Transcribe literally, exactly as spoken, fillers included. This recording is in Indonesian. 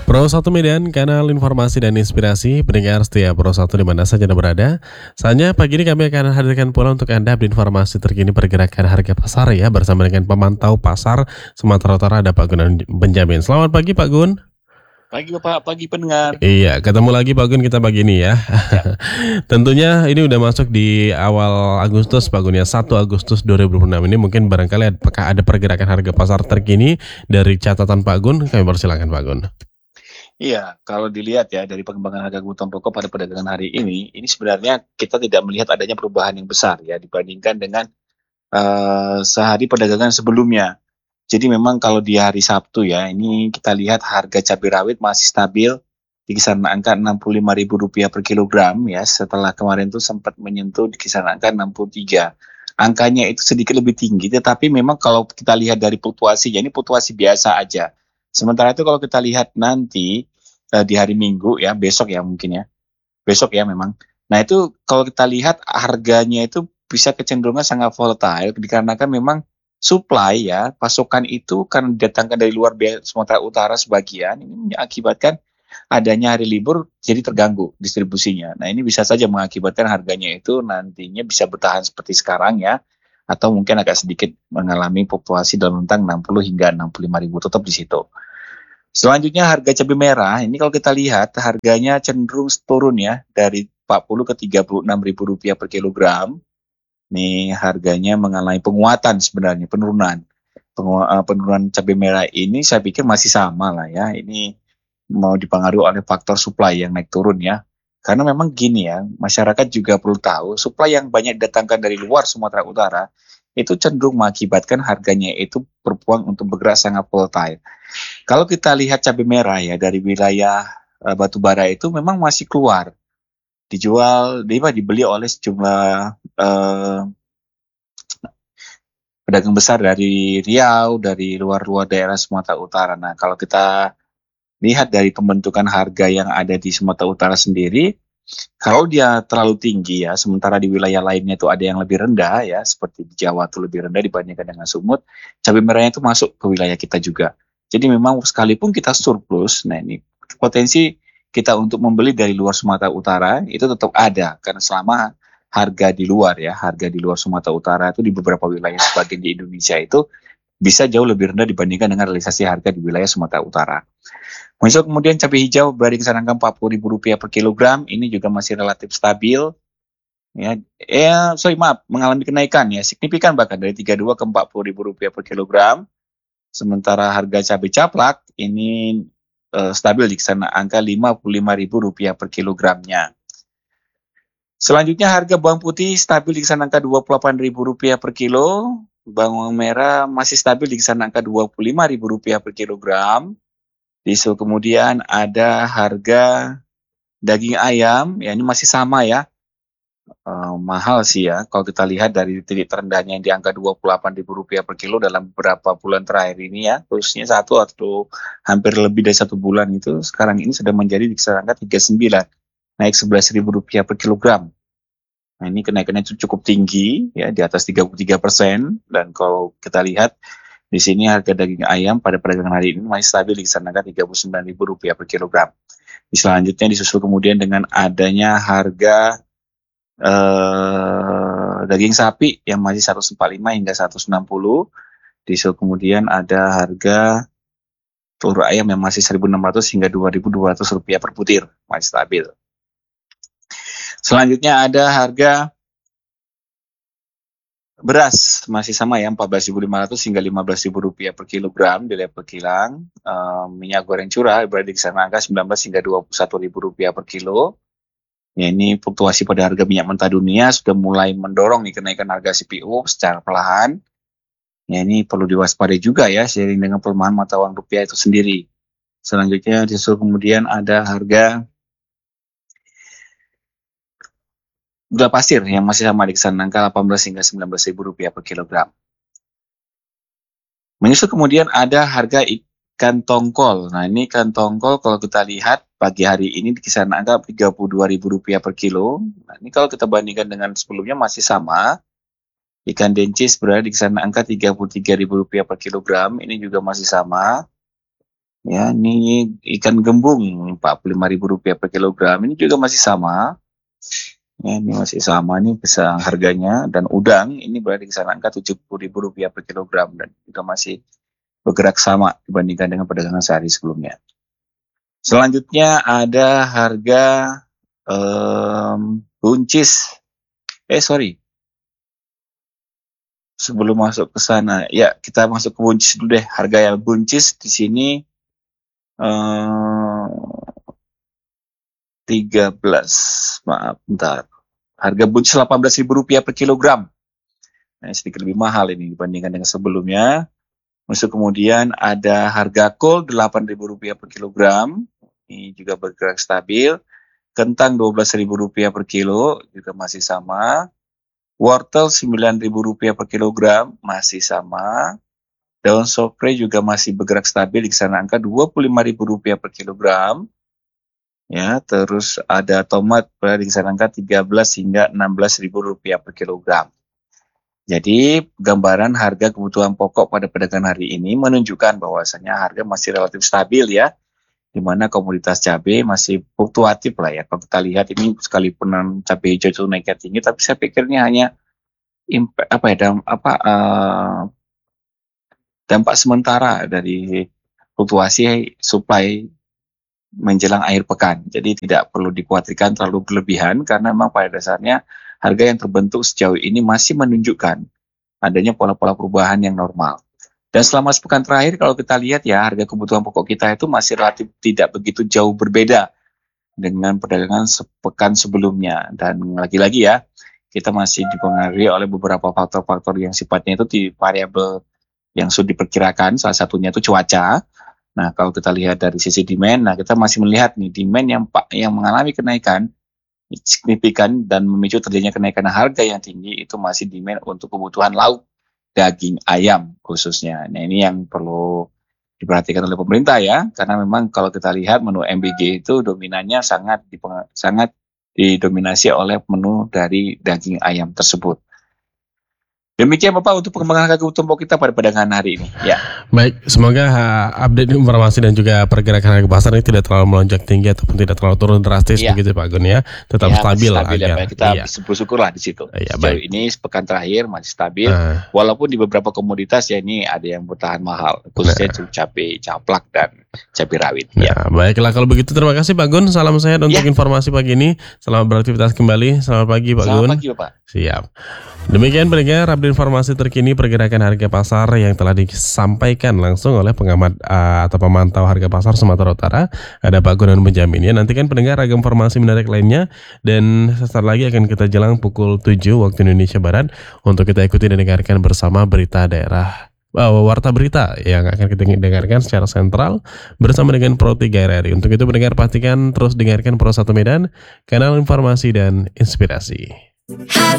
Pro satu Medan, kanal informasi dan inspirasi, pendengar setia Pro satu di mana saja Anda berada. Saatnya pagi ini kami akan hadirkan pula untuk Anda update informasi terkini pergerakan harga pasar ya, bersama dengan pemantau pasar Sumatera Utara ada Pak Gun Benjamin. Selamat pagi Pak Gun. Pagi Bapak, pagi pendengar. Iya, ketemu lagi Pak Gun kita pagi ini ya. Ya. Tentunya ini udah masuk di awal Agustus Pak Gun ya, satu Agustus dua ribu dua puluh enam ini mungkin barangkali apakah ada pergerakan harga pasar terkini dari catatan Pak Gun, kami persilakan Pak Gun. Iya, kalau dilihat ya dari pengembangan harga kebutuhan pokok pada perdagangan hari ini, ini sebenarnya kita tidak melihat adanya perubahan yang besar ya dibandingkan dengan uh, sehari perdagangan sebelumnya. Jadi memang kalau di hari Sabtu ya, ini kita lihat harga cabai rawit masih stabil di kisaran angka enam puluh lima ribu rupiah per kilogram ya, setelah kemarin tuh sempat menyentuh di kisaran angka enam puluh tiga. Angkanya itu sedikit lebih tinggi, tetapi memang kalau kita lihat dari fluktuasinya, ini fluktuasi biasa aja. Sementara itu kalau kita lihat nanti uh, di hari Minggu ya, besok ya mungkin ya, besok ya memang. Nah itu kalau kita lihat harganya itu bisa kecenderungan sangat volatile dikarenakan memang supply ya, pasokan itu karena didatangkan dari luar Sumatera Utara sebagian, ini mengakibatkan adanya hari libur jadi terganggu distribusinya. Nah ini bisa saja mengakibatkan harganya itu nantinya bisa bertahan seperti sekarang ya, atau mungkin agak sedikit mengalami fluktuasi dalam rentang enam puluh hingga enam puluh lima ribu, tetap di situ. Selanjutnya harga cabai merah, ini kalau kita lihat harganya cenderung turun ya, dari empat puluh ke tiga puluh enam ribu rupiah per kilogram. Ini harganya mengalami penguatan sebenarnya, penurunan. Pengu- uh, penurunan cabai merah ini saya pikir masih sama lah ya, ini mau dipengaruhi oleh faktor supply yang naik turun ya. Karena memang gini ya, masyarakat juga perlu tahu, supply yang banyak didatangkan dari luar Sumatera Utara, itu cenderung mengakibatkan harganya itu berpeluang untuk bergerak sangat volatile. Kalau kita lihat cabai merah ya dari wilayah uh, Batubara itu memang masih keluar, dijual, dia dibeli oleh sejumlah uh, pedagang besar dari Riau, dari luar-luar daerah Sumatera Utara. Nah, kalau kita lihat dari pembentukan harga yang ada di Sumatera Utara sendiri, kalau dia terlalu tinggi ya, sementara di wilayah lainnya itu ada yang lebih rendah ya, seperti di Jawa itu lebih rendah dibandingkan dengan Sumut, cabai merahnya itu masuk ke wilayah kita juga. Jadi memang sekalipun kita surplus, nah ini potensi kita untuk membeli dari luar Sumatera Utara itu tetap ada, karena selama harga di luar ya, harga di luar Sumatera Utara itu di beberapa wilayah sebagian di Indonesia itu bisa jauh lebih rendah dibandingkan dengan realisasi harga di wilayah Sumatera Utara. Muncul kemudian cabai hijau berada di kisaran angka empat puluh ribu rupiah per kilogram, ini juga masih relatif stabil. Ya, eh, sorry maaf, mengalami kenaikan ya, signifikan bahkan dari tiga puluh dua ke empat puluh ribu rupiah per kilogram. Sementara harga cabai caplak ini uh, stabil di kisaran angka lima puluh lima ribu rupiah per kilogramnya. Selanjutnya harga bawang putih stabil di kisaran angka dua puluh delapan ribu rupiah per kilo. Bawang merah masih stabil di kisaran angka dua puluh lima ribu rupiah per kilogram. Isu kemudian ada harga daging ayam, ya ini masih sama ya, uh, mahal sih ya. Kalau kita lihat dari titik terendahnya yang di angka dua puluh delapan ribu rupiah per kilo dalam beberapa bulan terakhir ini ya, khususnya satu atau hampir lebih dari satu bulan itu, sekarang ini sudah menjadi di kisaran angka tiga puluh sembilan, naik sebelas ribu rupiah per kilogram. Nah ini kenaikannya cukup tinggi ya, di atas tiga puluh tiga persen, dan kalau kita lihat di sini harga daging ayam pada perdagangan hari ini masih stabil di kisaran angka tiga puluh sembilan ribu rupiah per kilogram. Di selanjutnya disusul kemudian dengan adanya harga eh, daging sapi yang masih seratus empat puluh lima hingga seratus enam puluh. Disusul kemudian ada harga telur ayam yang masih seribu enam ratus hingga dua ribu dua ratus rupiah per butir, masih stabil. Selanjutnya ada harga beras masih sama ya, empat belas ribu lima ratus hingga lima belas ribu rupiah per kilogram di level kilang. Uh, minyak goreng curah berada di kisaran angka sembilan belas hingga dua puluh satu ribu rupiah per kilo. Ya, ini fluktuasi pada harga minyak mentah dunia sudah mulai mendorong nih kenaikan harga C P O secara perlahan. Ya, ini perlu diwaspadai juga ya seiring dengan pelemahan mata uang rupiah itu sendiri. Selanjutnya disusul kemudian ada harga gula pasir yang masih sama di kisaran angka delapan belas hingga sembilan belas ribu rupiah per kilogram. Menyusul kemudian ada harga ikan tongkol. Nah ini ikan tongkol kalau kita lihat pagi hari ini di kisaran angka tiga puluh dua ribu rupiah per kilo. Nah ini kalau kita bandingkan dengan sebelumnya masih sama. Ikan dencis berada di kisaran angka tiga puluh tiga ribu rupiah per kilogram. Ini juga masih sama. Ya, ini ikan gembung empat puluh lima ribu rupiah per kilogram. Ini juga masih sama. Ya, ini masih sama nih bisa harganya, dan udang ini berada di kisaran angka tujuh puluh ribu rupiah per kilogram dan juga masih bergerak sama dibandingkan dengan perdagangan sehari sebelumnya. Selanjutnya ada harga um, buncis. Eh sorry, sebelum masuk ke sana, ya kita masuk ke buncis dulu deh. Harga yang buncis di sini um, tiga belas, maaf, bentar. Harga buncis delapan belas ribu rupiah per kilogram. Nah, sedikit lebih mahal ini dibandingkan dengan sebelumnya. Masuk kemudian ada harga kol delapan ribu rupiah per kilogram. Ini juga bergerak stabil. Kentang dua belas ribu rupiah per kilo, juga masih sama. Wortel sembilan ribu rupiah per kilogram, masih sama. Daun sopre juga masih bergerak stabil di kisaran angka dua puluh lima ribu rupiah per kilogram. Ya, terus ada tomat berada di kisaran angka tiga belas hingga enam belas ribu rupiah per kilogram. Jadi gambaran harga kebutuhan pokok pada perdagangan hari ini menunjukkan bahwasanya harga masih relatif stabil ya, di mana komoditas cabai masih fluktuatif lah ya. Kalau kita lihat ini sekalipun cabai hijau itu naiknya tinggi, tapi saya pikir ini hanya impact, apa ya, damp, apa uh, dampak sementara dari fluktuasi supply menjelang akhir pekan. Jadi tidak perlu dikhawatirkan terlalu berlebihan karena memang pada dasarnya harga yang terbentuk sejauh ini masih menunjukkan adanya pola-pola perubahan yang normal. Dan selama sepekan terakhir kalau kita lihat ya, harga kebutuhan pokok kita itu masih relatif tidak begitu jauh berbeda dengan perdagangan sepekan sebelumnya. Dan lagi-lagi ya, kita masih dipengaruhi oleh beberapa faktor-faktor yang sifatnya itu di variabel yang sudah diperkirakan, salah satunya itu cuaca. Nah, kalau kita lihat dari sisi demand, nah kita masih melihat nih demand yang yang mengalami kenaikan signifikan dan memicu terjadinya kenaikan harga yang tinggi itu masih demand untuk kebutuhan lauk daging ayam khususnya. Nah, ini yang perlu diperhatikan oleh pemerintah ya, karena memang kalau kita lihat menu M B G itu dominannya sangat dipeng- sangat didominasi oleh menu dari daging ayam tersebut. Demikian Bapak untuk pengembangan harga kebutuhan pokok kita pada perdagangan hari ini. Ya. Baik, semoga uh, update informasi dan juga pergerakan harga pasar ini tidak terlalu melonjak tinggi ataupun tidak terlalu turun drastis Ya. begitu Pak Gun ya. Tetap Ya, stabil, stabil agar ya, kita iya. bersyukurlah di situ. Iya, Sejauh baik. ini sepekan terakhir masih stabil, Nah, walaupun di beberapa komoditas ya ini ada yang bertahan mahal, khususnya itu cabai caplak dan cabai rawit. Ya. nah, baiklah kalau begitu terima kasih Pak Gun. Salam sehat untuk Ya. informasi pagi ini. Selamat beraktivitas kembali. Selamat pagi Pak Selamat Gun. pagi Bapak. Siap. Demikian pendengar update informasi terkini pergerakan harga pasar yang telah disampaikan langsung oleh pengamat uh, atau pemantau harga pasar Sumatera Utara. Ada Pak Gun dan penjaminnya. Nantikan pendengar ragam informasi menarik lainnya dan sesaat lagi akan kita jelang pukul tujuh waktu Indonesia Barat untuk kita ikuti dan dengarkan bersama berita daerah. Uh, warta berita yang akan kita dengarkan secara sentral bersama dengan Pro tiga R R I. Untuk itu pendengar pastikan terus dengarkan Pro satu Medan, kanal informasi dan inspirasi.